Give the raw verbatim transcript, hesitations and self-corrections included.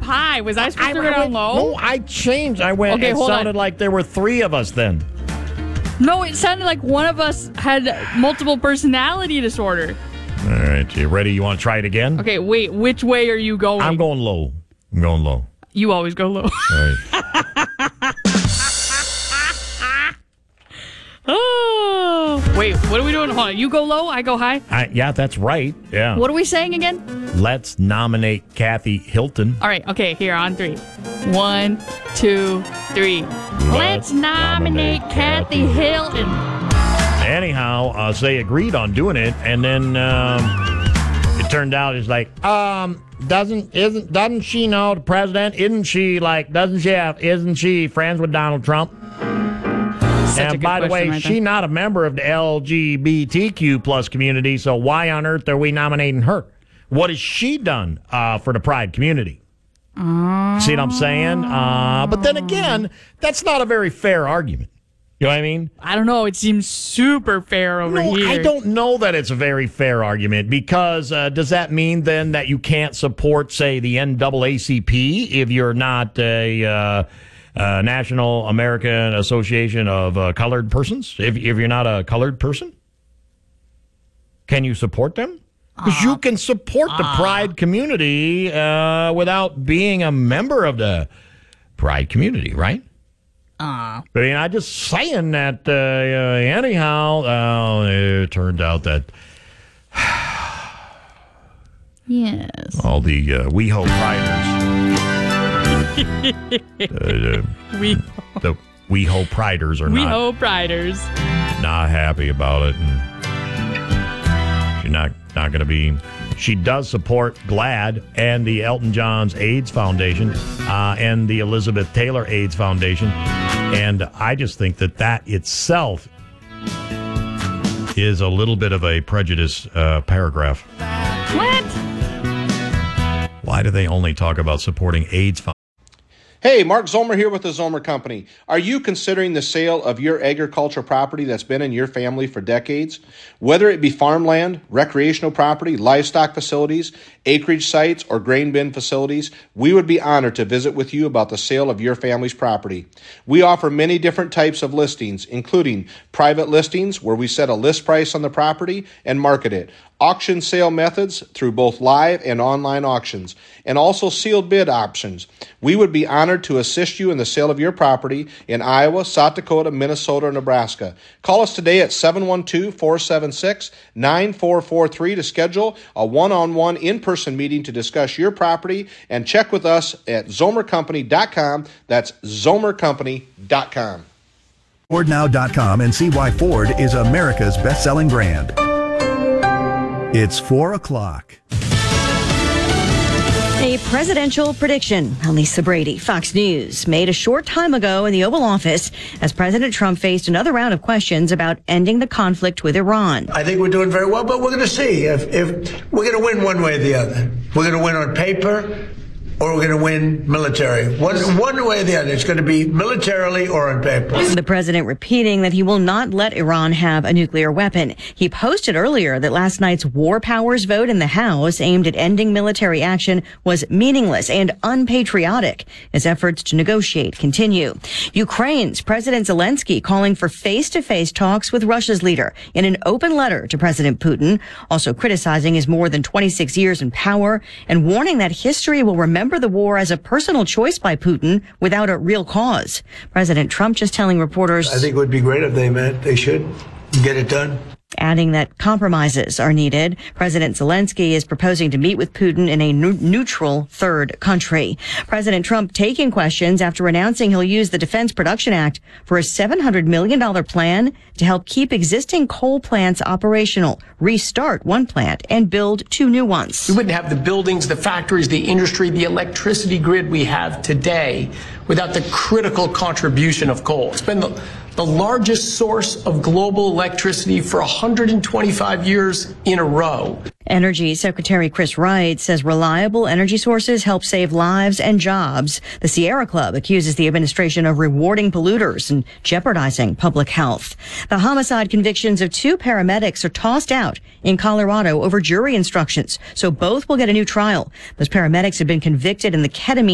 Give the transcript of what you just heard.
high. Was I supposed I, to go I down went, low? No, I changed. I went. Okay, it hold sounded on. like there were three of us then. No, it sounded like one of us had multiple personality disorder. All right, you ready? You want to try it again? Okay, wait. Which way are you going? I'm going low. I'm going low. You always go low. All right. Oh, wait. What are we doing? Hold on. You go low. I go high. I, yeah, that's right. Yeah. What are we saying again? Let's nominate Kathy Hilton. All right. Okay. Here on three. One, two, three. Let's, Let's nominate, nominate Kathy Hilton. Anyhow, uh, so they agreed on doing it, and then um, it turned out it's like, um, doesn't isn't doesn't she know the president? Isn't she like? Doesn't she have? Isn't she friends with Donald Trump? Such and by the way, right she's not a member of the L G B T Q plus community, so why on earth are we nominating her? What has she done uh, for the Pride community? Oh. See what I'm saying? Uh, but then again, that's not a very fair argument. You know what I mean? I don't know. It seems super fair over no, here. I don't know that it's a very fair argument because uh, does that mean then that you can't support, say, the N double A C P if you're not a uh, uh, National American Association of uh, Colored Persons? If, if you're not a colored person? Can you support them? Because uh, you can support uh, the Pride community uh, without being a member of the Pride community, right? Uh, I mean, I'm just saying that, uh, uh, anyhow, uh, it turned out that yes, all the uh, WeHo Priders, uh, we the WeHo Priders are WeHo not, Priders not happy about it. And she's not, not going to be... She does support GLAAD and the Elton John's AIDS Foundation uh, and the Elizabeth Taylor AIDS Foundation. And I just think that that itself is a little bit of a prejudice uh, paragraph. What? Why do they only talk about supporting AIDS Foundation? Hey, Mark Zomer here with the Zomer Company. Are you considering the sale of your agricultural property that's been in your family for decades? Whether it be farmland, recreational property, livestock facilities, acreage sites, or grain bin facilities, we would be honored to visit with you about the sale of your family's property. We offer many different types of listings, including private listings where we set a list price on the property and market it, auction sale methods through both live and online auctions, and also sealed bid options. We would be honored to assist you in the sale of your property in Iowa, South Dakota, Minnesota, or Nebraska. Call us today at seven one two, four seven six, nine four four three to schedule a one-on-one in-person meeting to discuss your property, and check with us at zomer company dot com. That's zomer company dot com. Ford Now dot com and see why Ford is America's best-selling brand. It's four o'clock. A presidential prediction. Lisa Brady, Fox News, made a short time ago in the Oval Office as President Trump faced another round of questions about ending the conflict with Iran. I think we're doing very well, but we're going to see if, if we're going to win one way or the other. We're going to win on paper, or we're going to win military. One, one way or the other. It's going to be militarily or on paper. The president repeating that he will not let Iran have a nuclear weapon. He posted earlier that last night's war powers vote in the House aimed at ending military action was meaningless and unpatriotic as efforts to negotiate continue. Ukraine's President Zelensky calling for face-to-face talks with Russia's leader in an open letter to President Putin, also criticizing his more than twenty-six years in power and warning that history will remember the war as a personal choice by Putin without a real cause. President Trump just telling reporters, I think it would be great if they met. They should get it done. Adding that compromises are needed. President Zelensky is proposing to meet with Putin in a n- neutral third country. President Trump taking questions after announcing he'll use the Defense Production Act for a seven hundred million dollars plan to help keep existing coal plants operational, restart one plant, and build two new ones. We wouldn't have the buildings, the factories, the industry, the electricity grid we have today without the critical contribution of coal. It's been the the largest source of global electricity for one hundred twenty-five years in a row. Energy Secretary Chris Wright says reliable energy sources help save lives and jobs. The Sierra Club accuses the administration of rewarding polluters and jeopardizing public health. The homicide convictions of two paramedics are tossed out in Colorado over jury instructions, so both will get a new trial. Those paramedics have been convicted in the ketamine